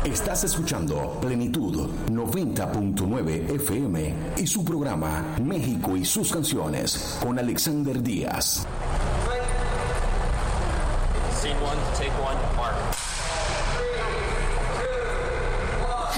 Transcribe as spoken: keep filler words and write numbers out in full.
Estás escuchando Plenitud noventa punto nueve F M y su programa México y sus canciones con Alexander Díaz. Scene one, take one, mark.